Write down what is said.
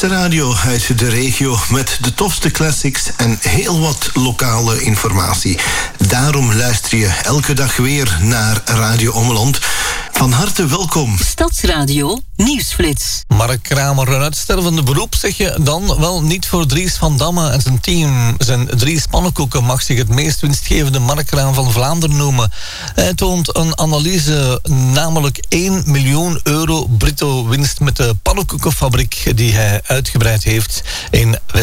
beste radio uit de regio met de tofste classics en heel wat lokale informatie. Daarom luister je elke dag weer naar Radio Ommeland. Van harte welkom. Stadsradio Nieuwsflits. Mark Kramer, een uitstervende beroep, zeg je dan? Wel, niet voor Dries van Damme en zijn team. Zijn Dries Pannenkoeken mag zich het meest winstgevende markraam van Vlaanderen noemen. Hij toont een analyse, namelijk 1 miljoen euro bruto winst met de pannenkoekenfabriek die hij uitgebreid heeft in West